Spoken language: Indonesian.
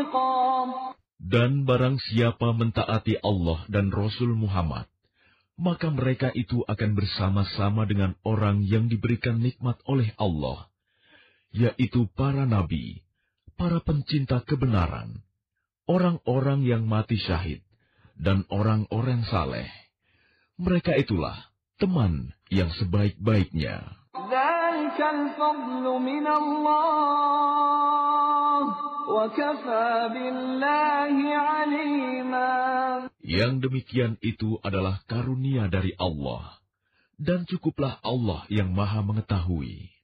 Dan barang siapa mentaati Allah dan Rasul Muhammad, maka mereka itu akan bersama-sama dengan orang yang diberikan nikmat oleh Allah, yaitu para nabi, para pencinta kebenaran, orang-orang yang mati syahid, dan orang-orang saleh. Mereka itulah teman yang sebaik-baiknya. Yang demikian itu adalah karunia dari Allah, dan cukuplah Allah yang Maha Mengetahui.